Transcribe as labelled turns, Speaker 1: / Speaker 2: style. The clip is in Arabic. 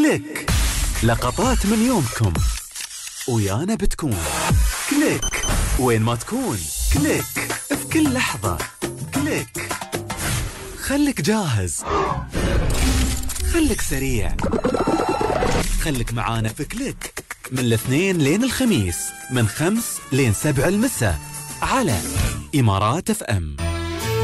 Speaker 1: كليك، لقطات من يومكم ويانا بتكون كليك وين ما تكون. كليك في كل لحظة. كليك خلك جاهز، خلك سريع، خلك معانا في كليك من الاثنين لين الخميس من 5 لين 7 المساء على إمارات FM.